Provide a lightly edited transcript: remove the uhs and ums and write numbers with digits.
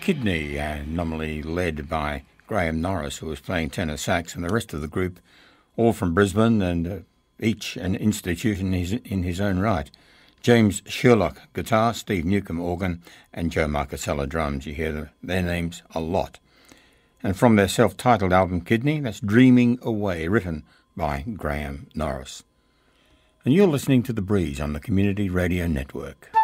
Kidney, nominally led by Graham Norris, who was playing tenor sax, and the rest of the group, all from Brisbane, and each an institution in his own right. James Sherlock, guitar, Steve Newcomb, organ, and Joe Marcasella, drums. You hear their names a lot. And from their self-titled album Kidney, that's Dreaming Away, written by Graham Norris. And you're listening to The Breeze on the Community Radio Network.